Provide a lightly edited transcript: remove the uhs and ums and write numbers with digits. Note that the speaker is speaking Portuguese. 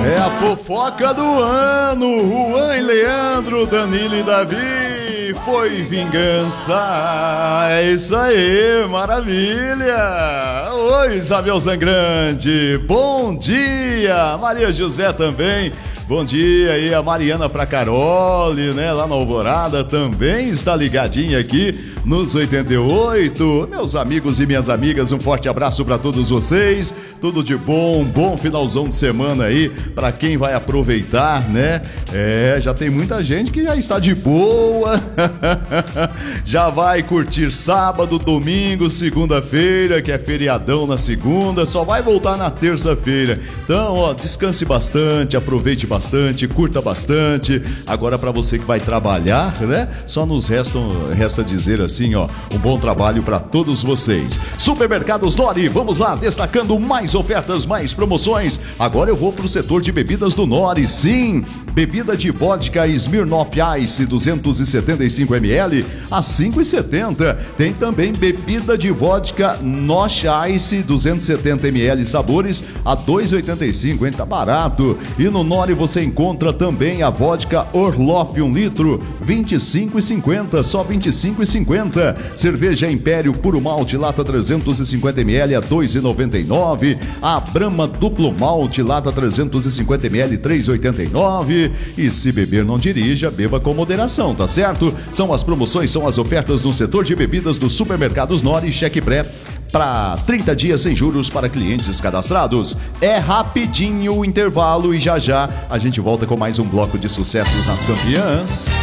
É a fofoca do ano. Juan e Leandro, Danilo e Davi. Foi vingança. É isso aí, maravilha. Oi, Isabel Zangrande. Bom dia. Maria José também. Bom dia aí, a Mariana Fracaroli, né, lá na Alvorada, também está ligadinha aqui nos 88. Meus amigos e minhas amigas, um forte abraço para todos vocês. Tudo de bom, bom finalzão de semana aí para quem vai aproveitar, né? Já tem muita gente que já está de boa. Já vai curtir sábado, domingo, segunda-feira, que é feriadão na segunda, só vai voltar na terça-feira. Então, ó, descanse bastante, aproveite bastante, curta bastante. Agora, para você que vai trabalhar, né? Só nos resta dizer assim, ó, um bom trabalho para todos vocês. Supermercados Nori, vamos lá, destacando mais ofertas, mais promoções. Agora eu vou pro setor de bebidas do Nori. Sim, bebida de vodka Smirnoff Ice 275ml a 5,70. Tem também bebida de vodka Nosh Ice 270ml sabores a 2,85, hein? Tá barato. E no Nori você encontra também a vodka Orloff 1 litro, 25,50, só 25,50. Cerveja Império Puro Malte lata 350ml a 2,99. A Brahma Duplo Malte lata 350ml 3,89. E se beber não dirija, beba com moderação, tá certo? São as promoções, são as ofertas no setor de bebidas dos supermercados Nori. Cheque pré para 30 dias sem juros para clientes cadastrados. É rapidinho o intervalo e já já a gente volta com mais um bloco de sucessos nas campeãs.